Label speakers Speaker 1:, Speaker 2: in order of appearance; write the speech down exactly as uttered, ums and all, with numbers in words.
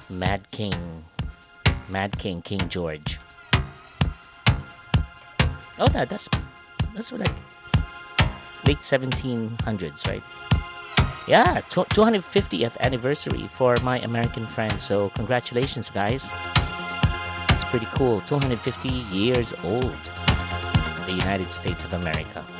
Speaker 1: Mad King, Mad King, King George. Oh, no, that's that's like late seventeen hundreds, right? Yeah, tw- two hundred fiftieth anniversary for my American friends. So congratulations, guys. That's pretty cool. two hundred fifty years old, the United States of America.